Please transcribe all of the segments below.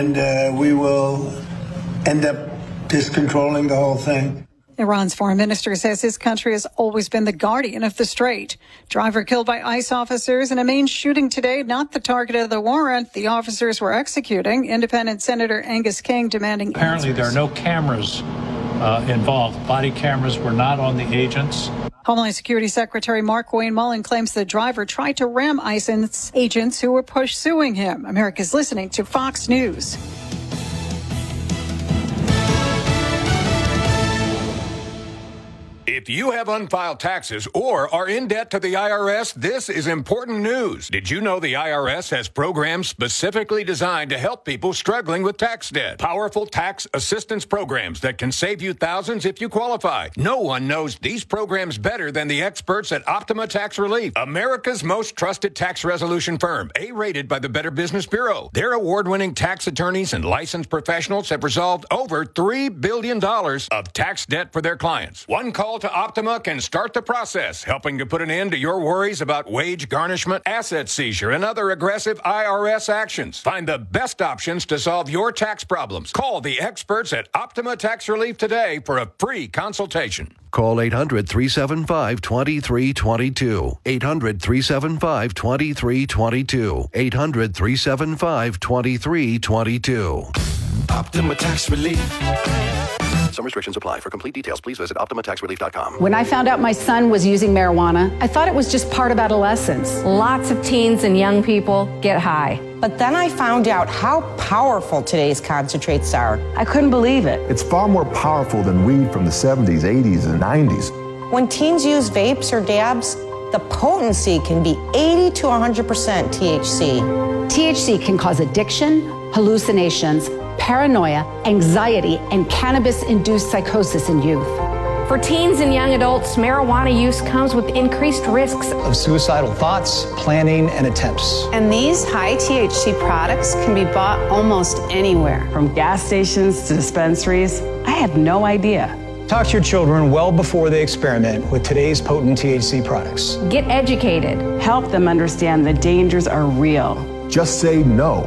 And we will end up discontrolling the whole thing. Iran's foreign minister says his country has always been the guardian of the strait. Driver killed by ICE officers in a main shooting today, not the target of the warrant the officers were executing. Independent Senator Angus King demanding Apparently answers. there are no cameras involved. Body cameras were not on the agents. Homeland Security Secretary Mark Wayne Mullen claims the driver tried to ram ICE agents who were pursuing him. America's listening to Fox News. If you have unfiled taxes or are in debt to the IRS, this is important news. Did you know the IRS has programs specifically designed to help people struggling with tax debt? Powerful tax assistance programs that can save you thousands if you qualify. No one knows these programs better than the experts at Optima Tax Relief, America's most trusted tax resolution firm, A-rated by the Better Business Bureau. Their award-winning tax attorneys and licensed professionals have resolved over $3 billion of tax debt for their clients. One call to Optima can start the process, helping to put an end to your worries about wage garnishment, asset seizure, and other aggressive IRS actions. Find the best options to solve your tax problems. Call the experts at Optima Tax Relief today for a free consultation. Call 800-375-2322. 800-375-2322. 800-375-2322. Optima Tax Relief. Some restrictions apply. For complete details, please visit OptimaTaxRelief.com. When I found out my son was using marijuana, I thought it was just part of adolescence. Lots of teens and young people get high. But then I found out how powerful today's concentrates are. I couldn't believe it. It's far more powerful than weed from the 70s, 80s, and 90s. When teens use vapes or dabs, the potency can be 80 to 100% THC. THC can cause addiction, hallucinations, paranoia, anxiety, and cannabis-induced psychosis in youth. For teens and young adults, marijuana use comes with increased risks of suicidal thoughts, planning, and attempts. And these high THC products can be bought almost anywhere. From gas stations to dispensaries, I had no idea. Talk to your children well before they experiment with today's potent THC products. Get educated. Help them understand the dangers are real. Just Say No,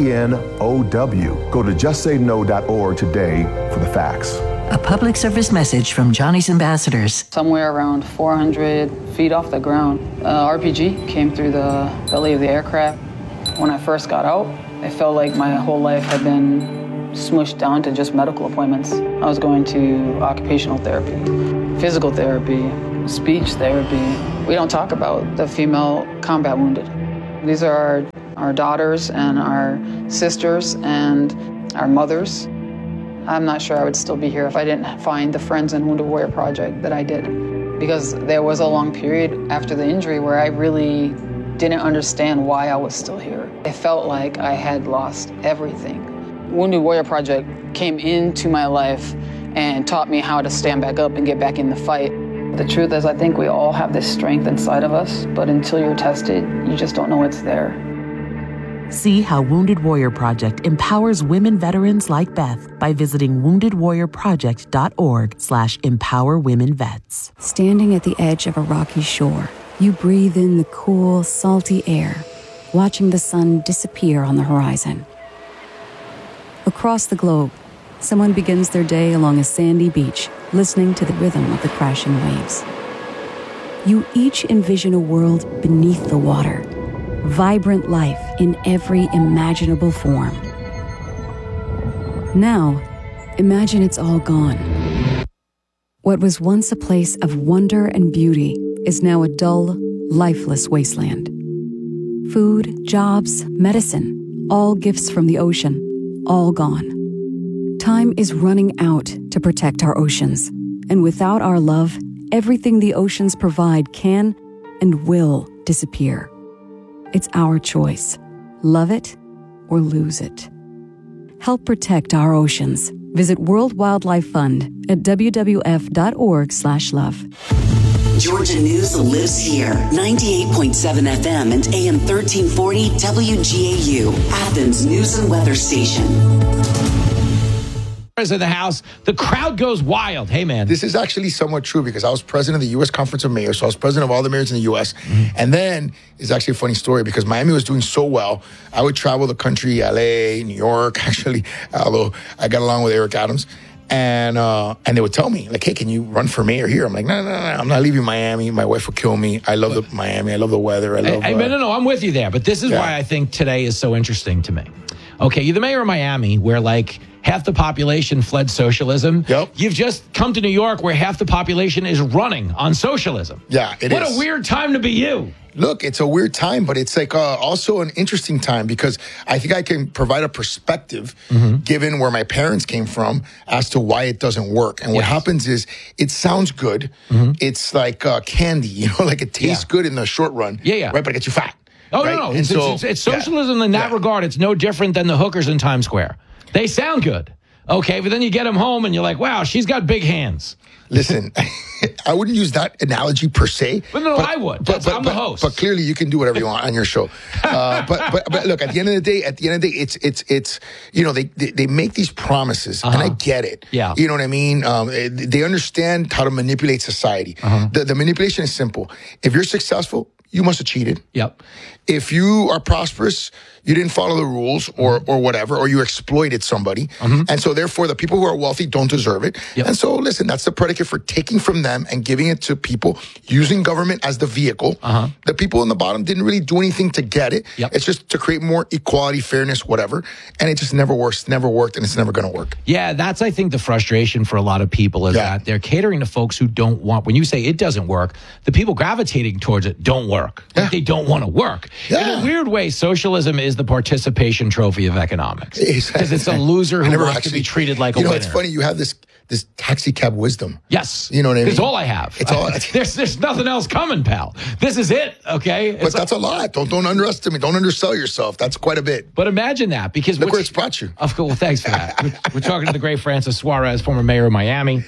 KNOW. Go to justsayno.org today for the facts. A public service message from Johnny's Ambassadors. Somewhere around 400 feet off the ground, RPG came through the belly of the aircraft. When I first got out, I felt like my whole life had been smushed down to just medical appointments. I was going to occupational therapy, physical therapy, speech therapy. We don't talk about the female combat wounded. These are our daughters and our sisters and our mothers. I'm not sure I would still be here if I didn't find the Friends and Wounded Warrior Project that I did. Because there was a long period after the injury where I really didn't understand why I was still here. I felt like I had lost everything. Wounded Warrior Project came into my life and taught me how to stand back up and get back in the fight. The truth is, I think we all have this strength inside of us, but until you're tested, you just don't know it's there. See how Wounded Warrior Project empowers women veterans like Beth by visiting woundedwarriorproject.org/empowerwomenvets. Standing at the edge of a rocky shore, you breathe in the cool, salty air, watching the sun disappear on the horizon. Across the globe, someone begins their day along a sandy beach, listening to the rhythm of the crashing waves. You each envision a world beneath the water, vibrant life in every imaginable form. Now, imagine it's all gone. What was once a place of wonder and beauty is now a dull, lifeless wasteland. Food, jobs, medicine, all gifts from the ocean, all gone. Time is running out to protect our oceans, and without our love, everything the oceans provide can and will disappear. It's our choice. Love it or lose it. Help protect our oceans. Visit World Wildlife Fund at wwf.org/love. Georgia News lives here. 98.7 FM and AM 1340 WGAU, Athens News and Weather Station. is in the house. The crowd goes wild. Hey, man. This is actually somewhat true because I was president of the U.S. Conference of Mayors, so I was president of all the mayors in the U.S. And then it's actually a funny story because Miami was doing so well. I would travel the country, L.A., New York, actually, although I got along with Eric Adams. And they would tell me, like, hey, can you run for mayor here? I'm like, no, I'm not leaving Miami. My wife would kill me. I love Miami. I love the weather. No, I'm with you there. But this is why I think today is so interesting to me. Okay, you're the mayor of Miami, where like half the population fled socialism. Yep. You've just come to New York, where half the population is running on socialism. Yeah, it is. What a weird time to be you. Look, it's a weird time, but it's like also an interesting time because I think I can provide a perspective given where my parents came from as to why it doesn't work. And what happens is it sounds good. It's like candy, you know, like it tastes good in the short run. Yeah. Right, but it gets you fat. Oh, right? no. It's socialism in that regard. It's no different than the hookers in Times Square. They sound good. Okay, but then you get them home and you're like, wow, she's got big hands. Listen, I wouldn't use that analogy per se. But I would. I'm the host. But clearly, you can do whatever you want on your show. But look, at the end of the day, it's you know they make these promises, and I get it. Yeah. You know what I mean? They understand how to manipulate society. The manipulation is simple. If you're successful, you must have cheated. Yep. If you are prosperous, you didn't follow the rules or whatever, or you exploited somebody. And so therefore the people who are wealthy don't deserve it. Yep. And so listen, that's the predicate for taking from them and giving it to people, using government as the vehicle. The people in the bottom didn't really do anything to get it. Yep. It's just to create more equality, fairness, whatever. And it just never works, never worked, and it's never going to work. Yeah, that's, I think, the frustration for a lot of people is that they're catering to folks who don't want, when you say it doesn't work, the people gravitating towards it don't work. Like they don't want to work. In a weird way, socialism is the participation trophy of economics. Because it's a loser who wants to be treated like a winner. It's funny, you have this taxi cab wisdom. Yes. You know what I mean? It's all I have. It's all. There's nothing else coming, pal. This is it, okay? But that's a lot. Don't underestimate. Don't undersell yourself. That's quite a bit. But imagine that, because look where it's brought you. Of course, well, thanks for that. We're talking to the great Francis Suarez, former mayor of Miami.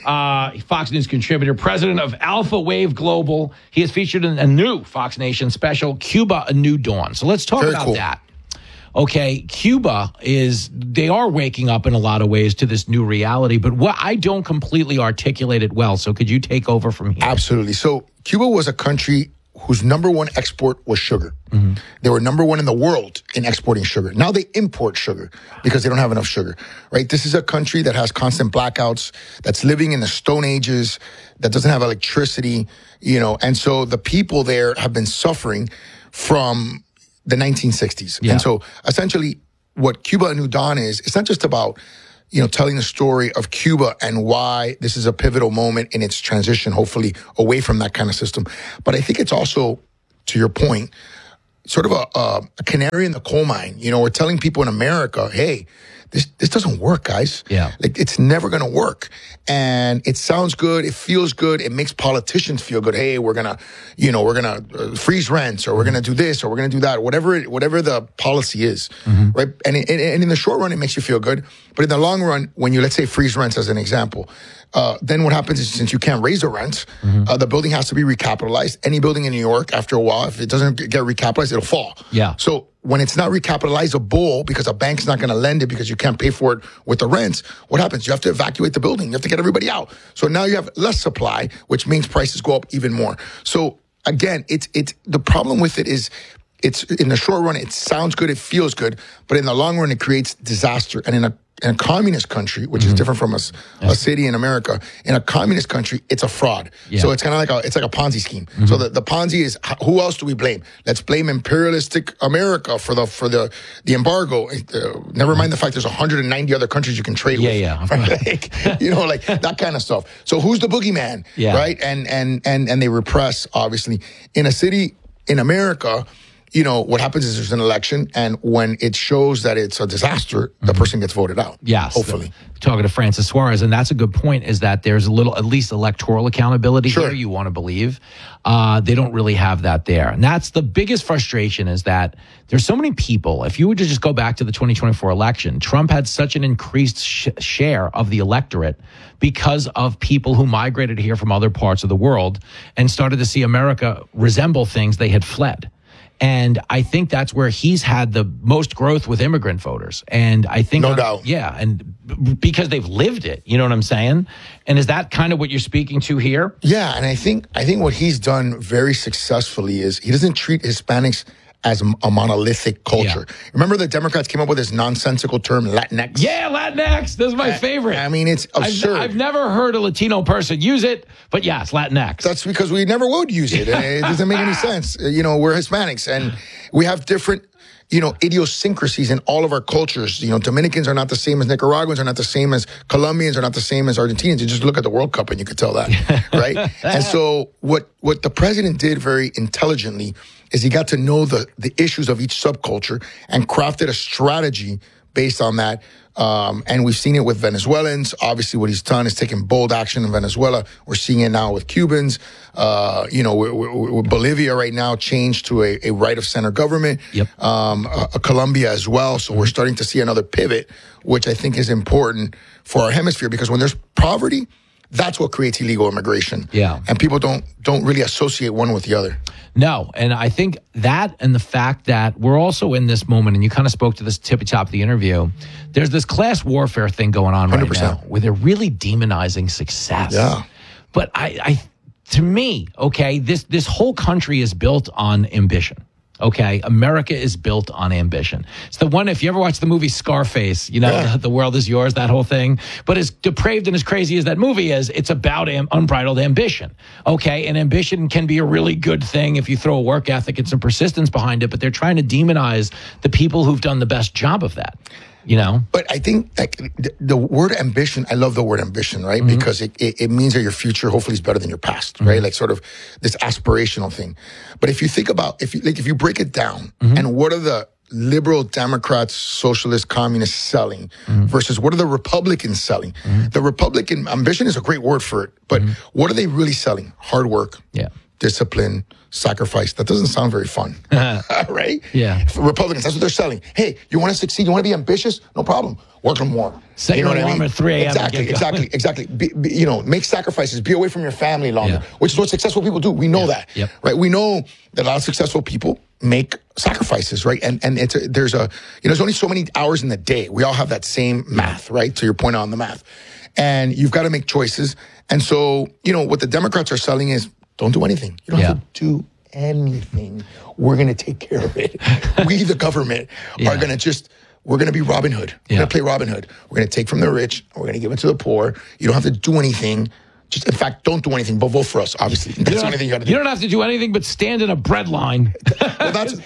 Fox News contributor, president of Alpha Wave Global. He is featured in a new Fox Nation special, Cuba, A New Dawn. So let's talk about that. Okay, Cuba they are waking up in a lot of ways to this new reality, but what I don't completely articulate it well. So could you take over from here? Absolutely. So Cuba was a country whose number one export was sugar. They were number one in the world in exporting sugar. Now they import sugar because they don't have enough sugar, right? This is a country that has constant blackouts, that's living in the Stone Ages, that doesn't have electricity, you know, and so the people there have been suffering from the 1960s. And so essentially what Cuba A New Dawn is, it's not just about, you know, telling the story of Cuba and why this is a pivotal moment in its transition, hopefully away from that kind of system. But I think it's also, to your point, sort of a canary in the coal mine. You know, we're telling people in America, hey, this doesn't work, guys. Yeah. Like, it's never going to work. And it sounds good. It feels good. It makes politicians feel good. Hey, we're going to freeze rents, or we're going to do this, or we're going to do that, whatever the policy is, right? And in the short run, it makes you feel good. But in the long run, when you, let's say, freeze rents as an example, then what happens is, since you can't raise the rents, the building has to be recapitalized. Any building in New York, after a while, if it doesn't get recapitalized, it'll fall. Yeah. So when it's not recapitalizable because a bank's not going to lend it because you can't pay for it with the rents, what happens? You have to evacuate the building. You have to get everybody out. So now you have less supply, which means prices go up even more. So again, it's the problem with it is, it's in the short run, it sounds good, it feels good, but in the long run, it creates disaster. And in a communist country, which is different from a city in America, in a communist country, it's a fraud. Yeah. So it's kind of like a Ponzi scheme. So the Ponzi is, who else do we blame? Let's blame imperialistic America for the embargo. Never mind the fact there's 190 other countries you can trade with. Yeah. Right? Like that kind of stuff. So who's the boogeyman? Yeah. Right? And they repress, obviously. In a city in America, you know, what happens is there's an election, and when it shows that it's a disaster, the person gets voted out. Yes. Hopefully. Talking to Francis Suarez, and that's a good point, is that there's at least electoral accountability here, you want to believe. They don't really have that there. And that's the biggest frustration, is that there's so many people. If you were to just go back to the 2024 election, Trump had such an increased share of the electorate because of people who migrated here from other parts of the world and started to see America resemble things they had fled. And I think that's where he's had the most growth with immigrant voters. And I think, no doubt. Yeah. And because they've lived it. You know what I'm saying? And is that kind of what you're speaking to here? Yeah, and I think what he's done very successfully is he doesn't treat Hispanics as a monolithic culture. Yeah. Remember the Democrats came up with this nonsensical term, Latinx? Yeah, Latinx. This is my favorite. I mean, it's absurd. I've never heard a Latino person use it, but yes, Latinx. That's because we never would use it. It doesn't make any sense. You know, we're Hispanics, and we have different, you know, idiosyncrasies in all of our cultures. You know, Dominicans are not the same as Nicaraguans, are not the same as Colombians, are not the same as Argentinians. You just look at the World Cup and you could tell that, right? And so what the president did very intelligently is he got to know the issues of each subculture and crafted a strategy based on that. And we've seen it with Venezuelans. Obviously, what he's done is taken bold action in Venezuela. We're seeing it now with Cubans. You know, Bolivia right now changed to a right-of-center government. Yep. Colombia as well. So we're starting to see another pivot, which I think is important for our hemisphere, because when there's poverty, that's what creates illegal immigration. Yeah. And people don't really associate one with the other. No, and I think that and the fact that we're also in this moment, and you kind of spoke to this tippy top of the interview, there's this class warfare thing going on right 100%. now where they're really demonizing success. Yeah. But I to me, okay, this whole country is built on ambition. Okay, America is built on ambition. It's the one, if you ever watch the movie Scarface, you know, The World Is Yours, that whole thing. But as depraved and as crazy as that movie is, it's about unbridled ambition. Okay, and ambition can be a really good thing if you throw a work ethic and some persistence behind it, but they're trying to demonize the people who've done the best job of that. You know, but I think like the word ambition, I love the word ambition, right? Mm-hmm. Because it means that your future hopefully is better than your past, right? Like sort of this aspirational thing. But if you think about, if you break it down, and what are the liberal Democrats, socialists, communists selling versus what are the Republicans selling? The Republican ambition is a great word for it, but what are they really selling? Hard work, discipline, sacrifice. That doesn't sound very fun, right? Yeah. Republicans, that's what they're selling. Hey, you want to succeed? You want to be ambitious? No problem. Work on more. Set your alarm at 3 a.m. Exactly. You know, make sacrifices. Be away from your family longer, which is what successful people do. We know that, right? We know that a lot of successful people make sacrifices, right? And there's only so many hours in the day. We all have that same math, right? To your point on the math. And you've got to make choices. And so, you know, what the Democrats are selling is, don't do anything. You don't have to do anything. We're going to take care of it. We, the government, are going to we're going to be Robin Hood. We're going to play Robin Hood. We're going to take from the rich. We're going to give it to the poor. You don't have to do anything. Just, in fact, don't do anything, but vote for us, obviously. That's the only thing you got to do. You don't have to do anything but stand in a bread line. That's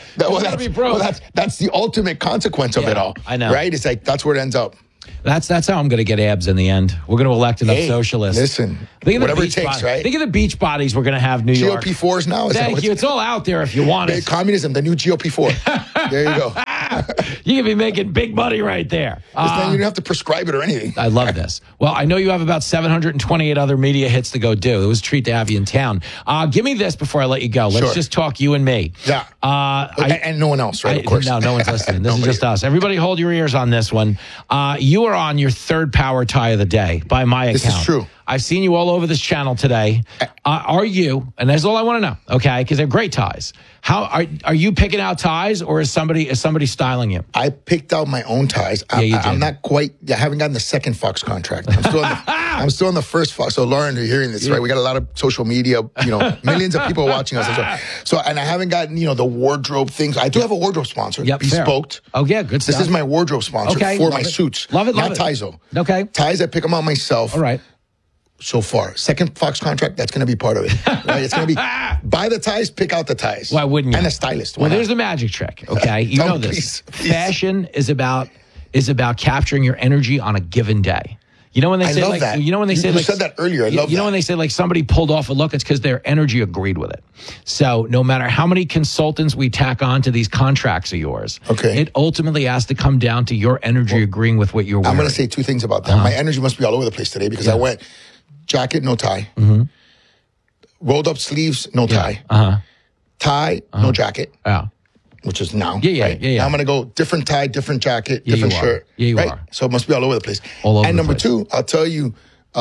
the ultimate consequence of it all. I know. Right? It's like, that's where it ends up. That's how I'm going to get abs in the end. We're going to elect enough socialists. Listen, whatever it takes, right? Think of the beach bodies we're going to have New York. GOP4s now. Thank you. It's all out there if you want it. Communism, the new GOP4. There you go. You can be making big money right there. You don't have to prescribe it or anything. I love this. Well, I know you have about 728 other media hits to go do. It was a treat to have you in town. Give me this before I let you go. Let's just talk you and me. Yeah. And no one else, right? Of course. No one's listening. This is just us. Everybody hold your ears on this one. You are on your third power tie of the day by my account. This is true. I've seen you all over this channel today. Are you, and that's all I want to know, okay, because they're great ties. How are you picking out ties, or is somebody styling you? I picked out my own ties. I'm not quite, I haven't gotten the second Fox contract. I'm still on the first Fox. So Lauren, you're hearing this, right? We got a lot of social media, millions of people watching us. So, and I haven't gotten, the wardrobe things. I do have a wardrobe sponsor. Yep, Bespoked. Oh yeah, good stuff. This is my wardrobe sponsor for my suits. Love it. Not ties though. Okay. Ties, I pick them out myself. All right. So far, second Fox contract, that's going to be part of it. Right? It's going to be buy the ties, pick out the ties. Why wouldn't you? And a stylist. Well, there's the magic trick. Okay, you know this. Please. Fashion is about capturing your energy on a given day. You know when they say love that. You know when they say you said that earlier. I love that. You know when they say like somebody pulled off a look, it's because their energy agreed with it. So no matter how many consultants we tack on to these contracts of yours, it ultimately has to come down to your energy agreeing with what you're wearing. I'm going to say two things about that. My energy must be all over the place today because I went jacket, no tie. Rolled up sleeves, no tie. Tie, no jacket. Yeah. Which is now. Yeah. Now I'm going to go different tie, different jacket, different shirt. Yeah, you are. So it must be all over the place. All over and the number place. two, I'll tell you,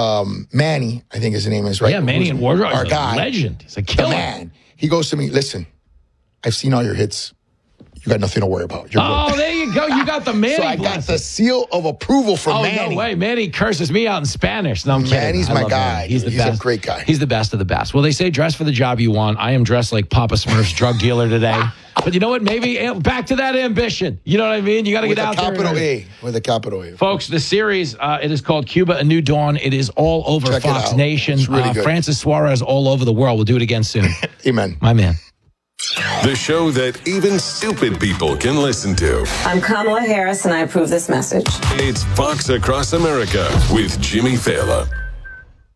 Manny, I think his name is, right? Yeah, Manny in wardrobe. Our He's guy. A legend. He's a killer. The man. He goes to me, listen, I've seen all your hits. you got nothing to worry about. You're good. There you go. You got the Manny So I got blessing. the seal of approval from Manny. No way. Manny curses me out in Spanish. No, I'm kidding. Manny's I my love guy. Manny. He's the He's best. a great guy. He's the best of the best. Well, they say dress for the job you want. I am dressed like Papa Smurf's drug dealer today. But you know what? Maybe back to that ambition. You know what I mean? You got to get out there. With a capital A. Folks, the series, it is called Cuba, A New Dawn. It is all over Check it Fox out. Nation. It's really good. Francis Suarez all over the world. We'll do it again soon. Amen. My man. The show that even stupid people can listen to. I'm Kamala Harris, and I approve this message. It's Fox Across America with Jimmy Fallon.